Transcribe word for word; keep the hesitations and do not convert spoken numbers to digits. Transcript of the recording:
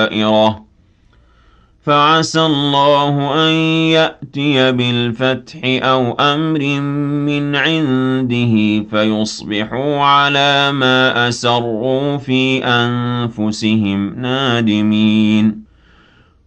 دَائِرَةٌ فَعَسَى اللَّهُ أَن يَأْتِيَ بِالْفَتْحِ أَوْ أَمْرٍ مِّنْ عِندِهِ فَيُصْبِحُوا عَلَىٰ مَا أَسَرُّوا فِي أَنفُسِهِمْ نَادِمِينَ